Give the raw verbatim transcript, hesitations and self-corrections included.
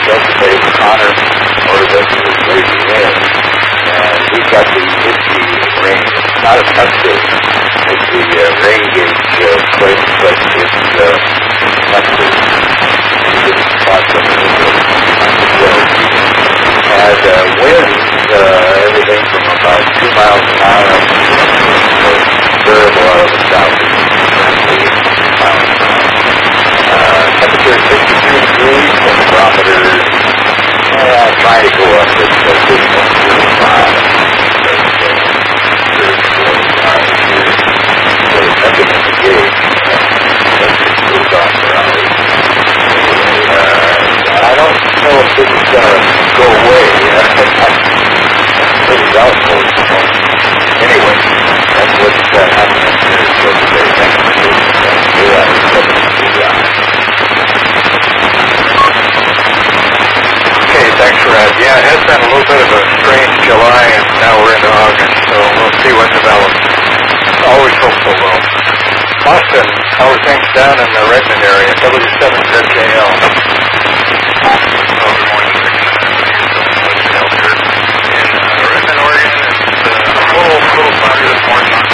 yesterday with Connor, or the lazy wind, and we've got the Mitzi rain. It's not a test gauge. It's the uh, rain gauge uh, place, but it's uh, not the biggest spot of the world. And uh, winds, uh, everything from about two miles an hour up to variable out of the southeast, two miles an hour. Uh, temperature sixty-three degrees, and the barometer uh, trying to go up at uh, six point zero five. So nothing in the gauge. That's just moved on around it. Uh, I don't know if this is going to go away. I'm pretty doubtful. Anyway, that's what's uh, happening here. So today, thanks for doing that. Okay, thanks for that. Yeah, it has been a little bit of a strange July, and now we're into August, so we'll see what develops. Always hopeful, though. Austin, how are things down in the Redmond area? W seven Z J L. Oh, good morning.